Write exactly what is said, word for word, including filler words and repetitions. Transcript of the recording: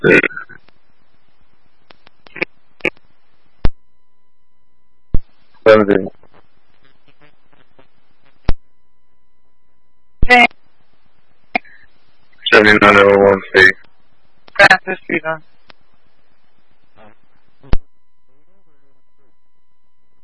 Seventeen. James. Seventy-nine oh one C. Francis Stephen.